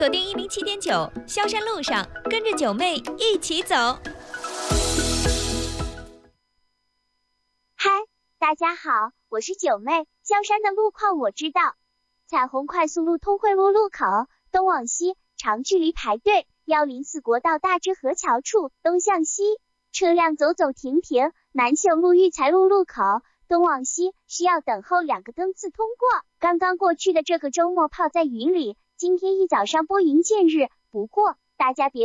锁定107.9，萧山路上，跟着九妹一起走。 嗨，大家好，我是九妹。萧山的路况我知道，彩虹快速路通惠路路口，东往西长距离排队；104国道大支河桥处东向西，车辆走走停停；南秀路育才路路口东往西需要等候2个灯次通过。刚刚过去的这个周末泡在云里，今天一早上拨云见日，不过大家别